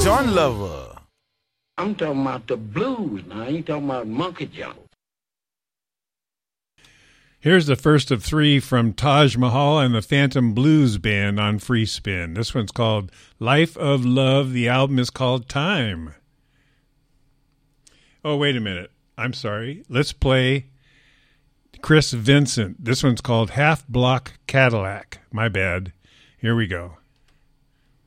John Lover. I'm talking about the blues now. I ain't talking about monkey jump. Here's the first of three from Taj Mahal and the Phantom Blues Band on Free Spin. This one's called Life of Love. The album is called Time. Oh, wait a minute. I'm sorry. Let's play Chris Vincent. This one's called Half Block Cadillac. My bad. Here we go.